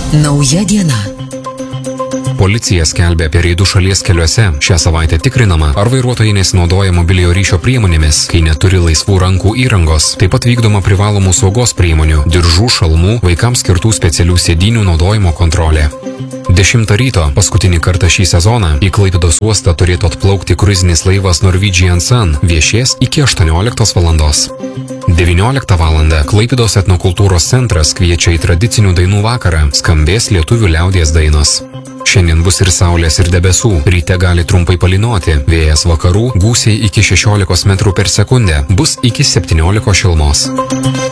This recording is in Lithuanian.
Nauja diena. Policija skelbia apie reidų šalies keliuose. Šią savaitę tikrinama, ar vairuotojai nesinaudoja mobiliojo ryšio priemonėmis, kai neturi laisvų rankų įrangos. Taip pat vykdoma privalomų saugos priemonių, diržų, šalmų, vaikams skirtų specialių sėdynių naudojimo kontrolė. 10 ryto, paskutinį kartą šį sezoną, į Klaipėdos uostą turėtų atplaukti kruizinis laivas Norwegian Sun, viešės iki 18 valandos. 19 valandą Klaipėdos etnokultūros centras kviečia į tradicinių dainų vakarą, skambės lietuvių liaudies dainos. Šiandien bus ir saulės, ir debesų, ryte gali trumpai palynoti, vėjas vakarų, gūsiai iki 16 metrų per sekundę, bus iki 17 šilumos.